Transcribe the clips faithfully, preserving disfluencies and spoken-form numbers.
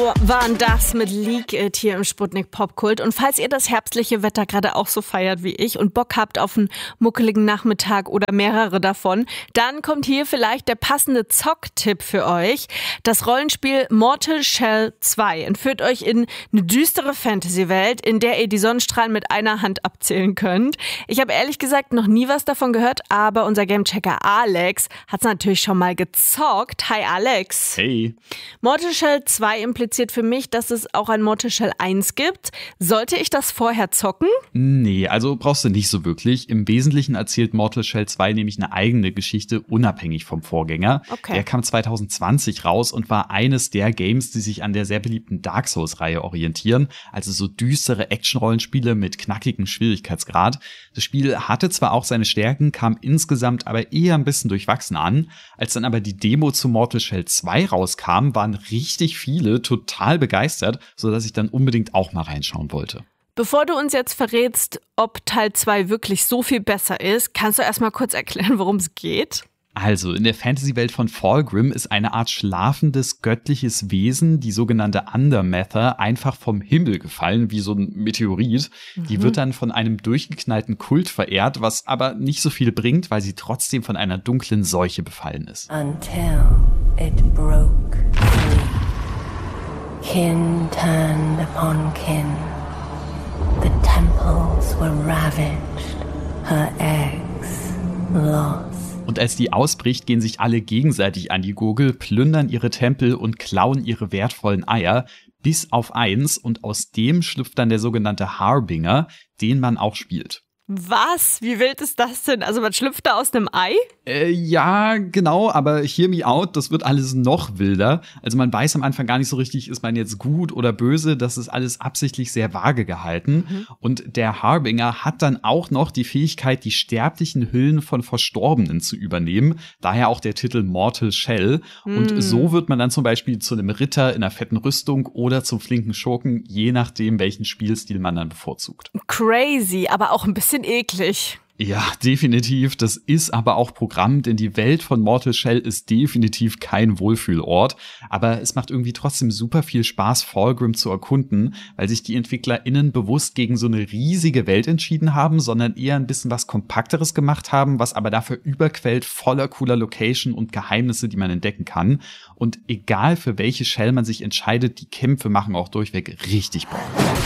Waren das mit Leak It hier im Sputnik Popkult. Und falls ihr das herbstliche Wetter gerade auch so feiert wie ich und Bock habt auf einen muckeligen Nachmittag oder mehrere davon, dann kommt hier vielleicht der passende Zocktipp für euch. Das Rollenspiel Mortal Shell zwei entführt euch in eine düstere Fantasy-Welt, in der ihr die Sonnenstrahlen mit einer Hand abzählen könnt. Ich habe ehrlich gesagt noch nie was davon gehört, aber unser Gamechecker Alex hat es natürlich schon mal gezockt. Hi Alex. Hey. Mortal Shell zwei impliziert für mich, dass es auch ein Mortal Shell eins gibt. Sollte ich das vorher zocken? Nee, also brauchst du nicht so wirklich. Im Wesentlichen erzählt Mortal Shell zwei nämlich eine eigene Geschichte, unabhängig vom Vorgänger. Okay. Der kam zwanzig zwanzig raus und war eines der Games, die sich an der sehr beliebten Dark Souls-Reihe orientieren. Also so düstere Action-Rollenspiele mit knackigem Schwierigkeitsgrad. Das Spiel hatte zwar auch seine Stärken, kam insgesamt aber eher ein bisschen durchwachsen an. Als dann aber die Demo zu Mortal Shell zwei rauskam, waren richtig viele total begeistert, sodass ich dann unbedingt auch mal reinschauen wollte. Bevor du uns jetzt verrätst, ob Teil zwei wirklich so viel besser ist, kannst du erst mal kurz erklären, worum es geht? Also, in der Fantasy-Welt von Fulgrim ist eine Art schlafendes, göttliches Wesen, die sogenannte Undermather, einfach vom Himmel gefallen, wie so ein Meteorit. Mhm. Die wird dann von einem durchgeknallten Kult verehrt, was aber nicht so viel bringt, weil sie trotzdem von einer dunklen Seuche befallen ist. Until it broke free. Kin turned upon kin. The temples were ravaged. Her eggs lost. Und als die ausbricht, gehen sich alle gegenseitig an die Gurgel, plündern ihre Tempel und klauen ihre wertvollen Eier, bis auf eins. Und aus dem schlüpft dann der sogenannte Harbinger, den man auch spielt. Was? Wie wild ist das denn? Also man schlüpft da aus einem Ei? Äh, ja, genau, aber hear me out, das wird alles noch wilder. Also man weiß am Anfang gar nicht so richtig, ist man jetzt gut oder böse, das ist alles absichtlich sehr vage gehalten. Mhm. Und der Harbinger hat dann auch noch die Fähigkeit, die sterblichen Hüllen von Verstorbenen zu übernehmen. Daher auch der Titel Mortal Shell. Mhm. Und so wird man dann zum Beispiel zu einem Ritter in einer fetten Rüstung oder zum flinken Schurken, je nachdem, welchen Spielstil man dann bevorzugt. Crazy, aber auch ein bisschen eklig. Ja, definitiv. Das ist aber auch Programm, denn die Welt von Mortal Shell ist definitiv kein Wohlfühlort. Aber es macht irgendwie trotzdem super viel Spaß, Fulgrim zu erkunden, weil sich die EntwicklerInnen bewusst gegen so eine riesige Welt entschieden haben, sondern eher ein bisschen was Kompakteres gemacht haben, was aber dafür überquellt voller cooler Location und Geheimnisse, die man entdecken kann. Und egal für welche Shell man sich entscheidet, die Kämpfe machen auch durchweg richtig Bock.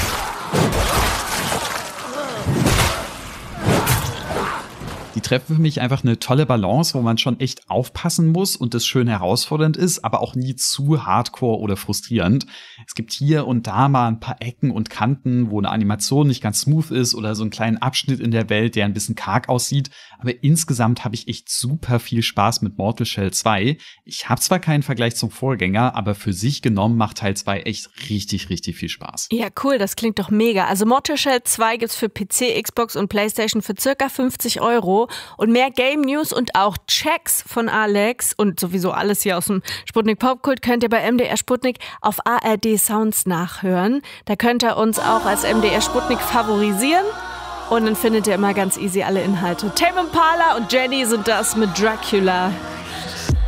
Die treffen für mich einfach eine tolle Balance, wo man schon echt aufpassen muss und das schön herausfordernd ist, aber auch nie zu hardcore oder frustrierend. Es gibt hier und da mal ein paar Ecken und Kanten, wo eine Animation nicht ganz smooth ist oder so einen kleinen Abschnitt in der Welt, der ein bisschen karg aussieht. Aber insgesamt habe ich echt super viel Spaß mit Mortal Shell zwei. Ich habe zwar keinen Vergleich zum Vorgänger, aber für sich genommen macht Teil zwei echt richtig, richtig viel Spaß. Ja, cool, das klingt doch mega. Also Mortal Shell zwei gibt's für P C, Xbox und PlayStation für circa fünfzig Euro. Und mehr Game News und auch Checks von Alex und sowieso alles hier aus dem Sputnik Popkult könnt ihr bei M D R Sputnik auf A R D Sounds nachhören. Da könnt ihr uns auch als M D R Sputnik favorisieren. Und dann findet ihr immer ganz easy alle Inhalte. Tame Impala und Jenny sind das mit Dracula.